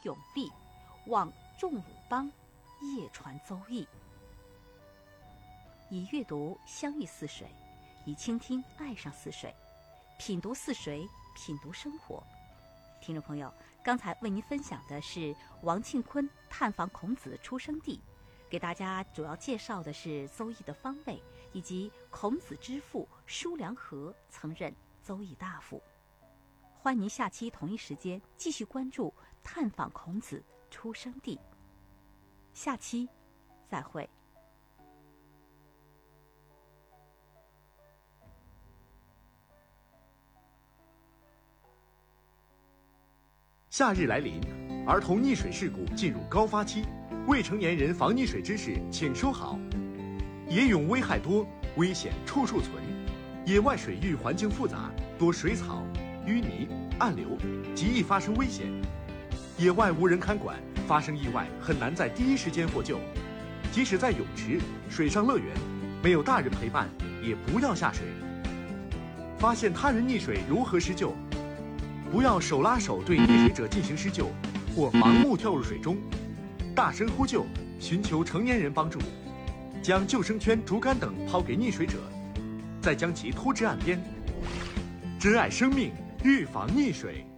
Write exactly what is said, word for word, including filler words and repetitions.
永历，望众武邦，夜传邹艺。以阅读相遇似水，以倾听爱上似水，品读似水，品读生活。听众朋友，刚才为您分享的是王庆坤探访孔子出生地，给大家主要介绍的是邹艺的方位，以及孔子之父叔梁纥曾任邹艺大夫。欢迎您下期同一时间继续关注探访孔子出生地。下期再会。 夏日来临，儿童溺水事故进入高发期，未成年人防溺水知识请收好。野泳危害多，危险处处存。野外水域环境复杂，多水草、淤泥、暗流，极易发生危险。野外无人看管，发生意外很难在第一时间获救。即使在泳池、水上乐园，没有大人陪伴，也不要下水。发现他人溺水如何施救？不要手拉手对溺水者进行施救，或盲目跳入水中，大声呼救，寻求成年人帮助，将救生圈、竹竿等抛给溺水者，再将其拖至岸边。珍爱生命，预防溺水。